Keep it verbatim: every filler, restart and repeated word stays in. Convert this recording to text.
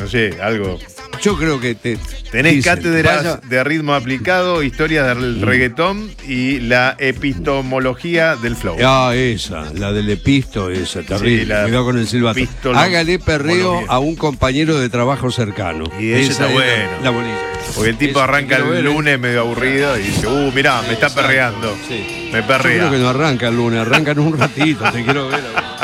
no sé, algo. Yo creo que te, Tenés dicen, cátedras vaya- de ritmo aplicado, historia del reggaetón y la epistemología del flow. Ah, esa, la del episto, esa, terrible. Sí, la Cuidado con el silbato. pistolo- Hágale perreo mología. a un compañero de trabajo cercano. Y ese Esa está es bueno. La, la bolilla. Porque el tipo Eso, arranca quiero el ver, ¿eh? lunes medio aburrido y dice, uh, mirá, me está Exacto, perreando. sí. Me Yo creo que perrea. no arranca el lunes, arranca en un ratito, te quiero ver.